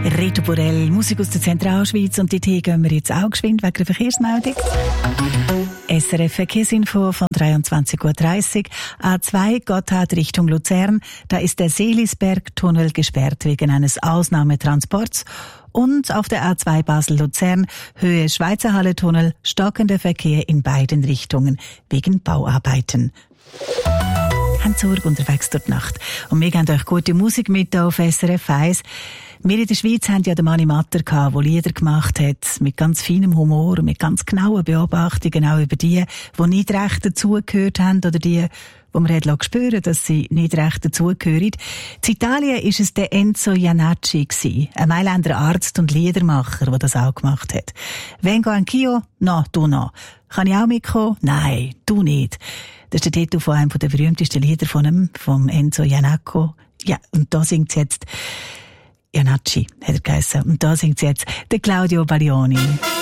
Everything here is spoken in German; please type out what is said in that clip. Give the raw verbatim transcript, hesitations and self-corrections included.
Reto Borell, Musik aus der Zentralschweiz, und dort gehen wir jetzt auch geschwind wegen der Verkehrsmeldung. S R F Verkehrsinfo von dreiundzwanzig Uhr dreißig. A zwei Gotthard Richtung Luzern. Da ist der Seelisberg-Tunnel gesperrt wegen eines Ausnahmetransports. Und auf der A zwei Basel-Luzern, Höhe Schweizerhalle-Tunnel, stockender Verkehr in beiden Richtungen wegen Bauarbeiten. Haben Sorge unterwegs durch die Nacht. Und wir geben euch gute Musik mit auf S R F eins. Wir in der Schweiz haben ja den Mani Matter gehabt, der Lieder gemacht hat, mit ganz feinem Humor und mit ganz genauen Beobachtungen auch über die, die nicht recht dazugehört haben oder die, wo man hat spüren, dass sie nicht recht dazugehören. In Italien war es der Enzo Jannacci, ein Mailänder Arzt und Liedermacher, der das auch gemacht hat. Vengo anch'io? No, du no. Kann ich auch mitkommen? Nein, du nicht. Das ist der Titel von einem der berühmtesten Lieder von ihm, vom Enzo Jannacci. Ja, und da singt jetzt Jannacci, hat er geheißen. Und da singt jetzt der Claudio Baglioni.